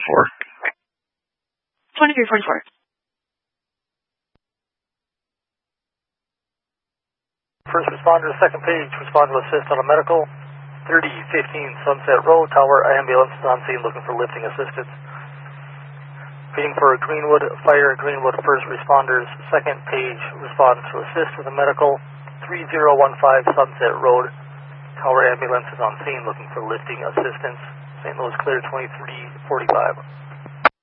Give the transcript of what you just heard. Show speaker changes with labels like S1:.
S1: 2344.
S2: First responder, second page, respond to assist on a medical. 3015 Sunset Road, Tower ambulance is on scene looking for lifting assistance. Waiting for Greenwood Fire, Greenwood first responders, second page, respond to assist with a medical. 3015 Sunset Road, Tower ambulance is on scene looking for lifting assistance. St. Louis clear 2345.